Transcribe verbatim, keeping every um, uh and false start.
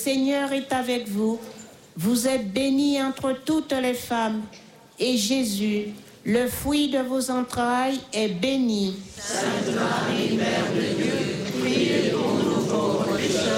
Seigneur est avec vous. Vous êtes bénie entre toutes les femmes, et Jésus, le fruit de vos entrailles, est béni. Sainte Marie, Mère de Dieu, priez pour nous pauvres pécheurs,